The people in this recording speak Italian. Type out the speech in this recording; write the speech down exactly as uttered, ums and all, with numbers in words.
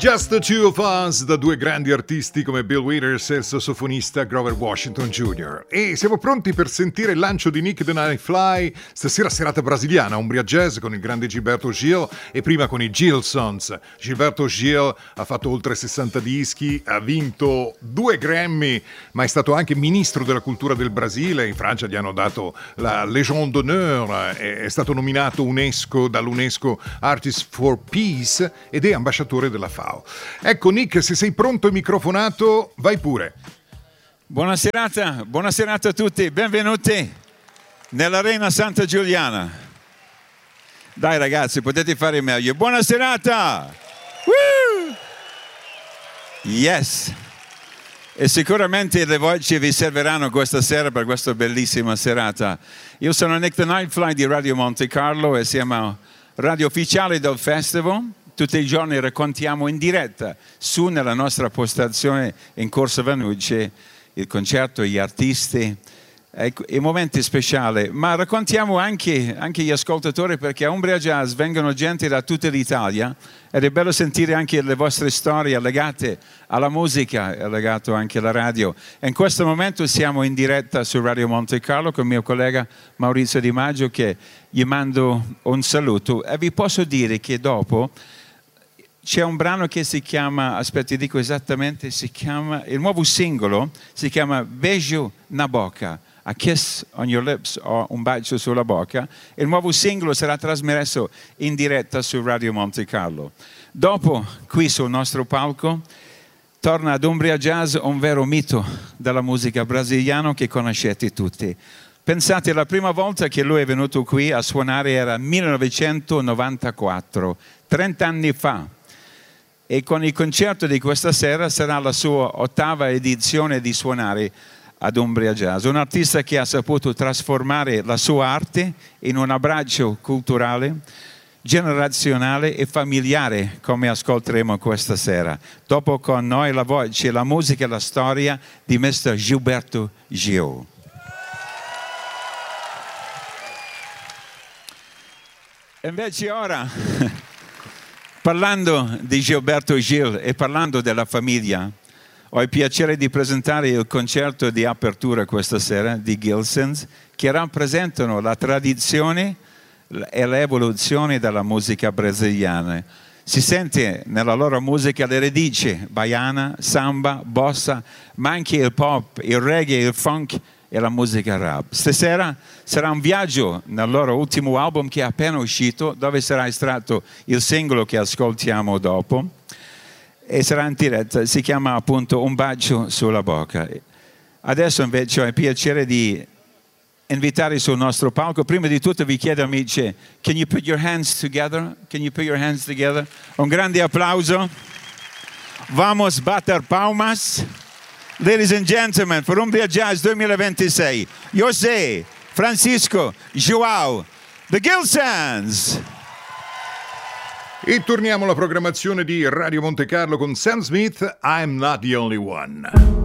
Just the Two of Us, da due grandi artisti come Bill Withers e il sassofonista Grover Washington Junior E siamo pronti per sentire il lancio di Nick the Nightfly. Stasera serata brasiliana, Umbria Jazz con il grande Gilberto Gil e prima con i Gilsons. Gilberto Gil ha fatto oltre sessanta dischi, ha vinto due Grammy, ma è stato anche ministro della cultura del Brasile. In Francia gli hanno dato la Légion d'honneur, è stato nominato UNESCO dall'UNESCO Artist for Peace ed è ambasciatore della F A O. Ecco Nick, se sei pronto e microfonato, vai pure. Buona serata, buona serata a tutti, benvenuti nell'Arena Santa Giuliana. Dai ragazzi, potete fare meglio. Buona serata! Woo! Yes! E sicuramente le voci vi serviranno questa sera per questa bellissima serata. Io sono Nick the Nightfly di Radio Monte Carlo e siamo radio ufficiale del festival. Tutti i giorni raccontiamo in diretta su nella nostra postazione in Corso Venucci il concerto, gli artisti, i momenti speciali, ma raccontiamo anche, anche gli ascoltatori, perché a Umbria Jazz vengono gente da tutta l'Italia ed è bello sentire anche le vostre storie legate alla musica e legato anche alla radio. E in questo momento siamo in diretta su Radio Monte Carlo con il mio collega Maurizio Di Maggio, che gli mando un saluto e vi posso dire che dopo c'è un brano che si chiama, aspetti dico esattamente, si chiama, il nuovo singolo si chiama Beijo na Boca, A Kiss on Your Lips, o Un bacio sulla bocca. Il nuovo singolo sarà trasmesso in diretta su Radio Monte Carlo. Dopo, qui sul nostro palco, torna ad Umbria Jazz un vero mito della musica brasiliana che conoscete tutti. Pensate, la prima volta che lui è venuto qui a suonare era millenovecentonovantaquattro, trenta anni fa. E con il concerto di questa sera sarà la sua ottava edizione di suonare ad Umbria Jazz. Un artista che ha saputo trasformare la sua arte in un abbraccio culturale, generazionale e familiare, come ascolteremo questa sera. Dopo con noi la voce, la musica e la storia di mister Gilberto Gil. Invece ora, parlando di Gilberto Gil e parlando della famiglia, ho il piacere di presentare il concerto di apertura questa sera di Gilsons, che rappresentano la tradizione e l'evoluzione della musica brasiliana. Si sente nella loro musica le radici baiana, samba, bossa, ma anche il pop, il reggae, il funk e la musica rap. Stasera sarà un viaggio nel loro ultimo album che è appena uscito, dove sarà estratto il singolo che ascoltiamo dopo, e sarà in diretta, si chiama appunto Un bacio sulla bocca. Adesso invece ho il piacere di invitare sul nostro palco. Prima di tutto vi chiedo, amici, can you put your hands together? Can you put your hands together? Un grande applauso. Vamos batter palmas. Ladies and gentlemen, for Umbria Jazz duemilaventisei, José Francisco João, the Gilsons. E torniamo alla programmazione di Radio Monte Carlo con Sam Smith, I'm Not the Only One.